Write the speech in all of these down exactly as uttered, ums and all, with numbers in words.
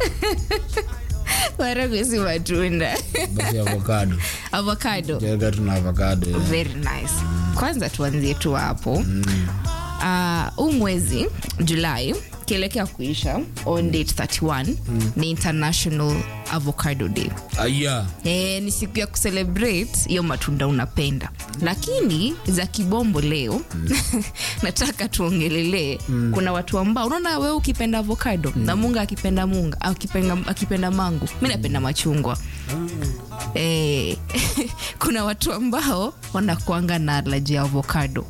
Maharagwe si matunda. Basi avocado. Avocado. Jaga tuna avocado. Yeah. Very nice. Mm. Kwanza tuanzie tu hapo. Mm. Ah, uh, mwezi July kielekea kuisha on date thirty-one mm. ni International Avocado Day. Aya. Eh, ni siku ya kucelebrate hiyo matunda unapenda. Lakini za kibombo leo mm. nataka tuongelele mm. kuna watu ambao unaona wewe ukipenda avocado mm. na Munga akipenda munga au akipenda akipenda mango. Mimi napenda machungwa. Mm. Eh, kuna watu ambao wanakuanga na allergy ya avocado.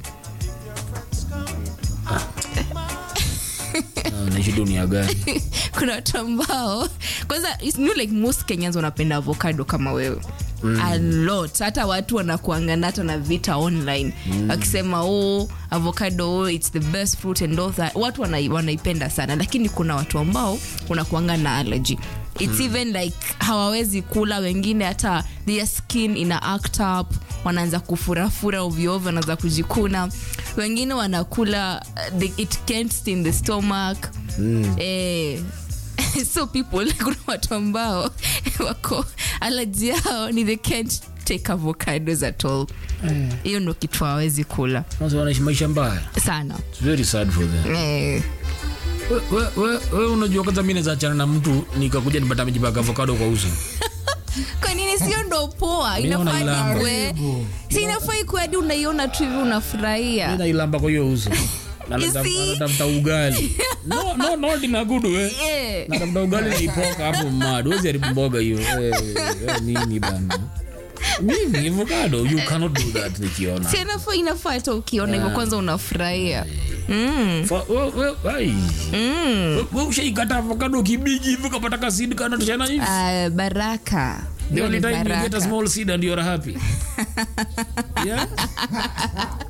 Na shida dunia gani? Kuna watu ambao kwanza it's not like most Kenyans wanapenda avocado kama wewe. Mm. A lot. Hata watu wanakuanga nato na vita online mm. akisema oh avocado oh, it's the best fruit and all that. Watu wanaipenda sana, lakini kuna watu ambao wanakuanga na allergy. It's mm. even like hawawezi kula, wengine hata their skin ina act up, wanaanza kufurafura ovyo ovyo, wanaanza kujikuna. Wengine wanakula uh, it can't stay in the stomach. Mm. Eh so people kuna watu ambao wako allergy yao ni they can't take avocados at all. Hiyo mm. ndio kitu hawezi kula. Sasa wanaishi maisha mbaya sana. It's very sad for them. Eh wewe wewe we, unajua kwanza mimi naweza achana na mtu nikakuja nipata amejipaka avocado kwa uso. Kwa nini sio ndo poa? Inafaa wewe. Si inafaa iko hadi unaiona tu hivi unafurahia. Nina ilamba kwa hiyo uso. Na natafuta ugali. No no no dina good we. Yeah. Na natafuta ugali na ipoka hapo mad. Wewe jaribu mboga hiyo. Eh nini bana? Mimi avocado you cannot do that nikiona. Si inafaa inafaa hata ukiona hivyo kwanza unafurahia. Mm. Wewe wewe ai. Mm. Wewe ushaikata avocado kibigi hivi kapata kasidi kana tushana hivi. Ah baraka. The only time you get a small seed and you're happy. Yeah?